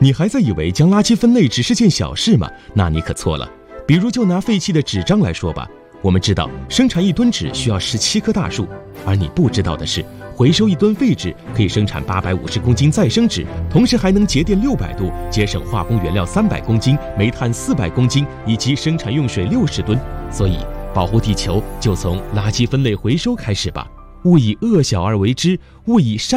你还在以为将垃圾分类只是件小事吗？那你可错了。比如就拿废弃的纸张来说吧，我们知道生产1吨纸需要17棵大树，而你不知道的是，回收1吨废纸可以生产850公斤再生纸，同时还能节电600度，节省化工原料300公斤、煤炭400公斤以及生产用水60吨。所以，保护地球就从垃圾分类回收开始吧。勿以恶小而为之，勿以善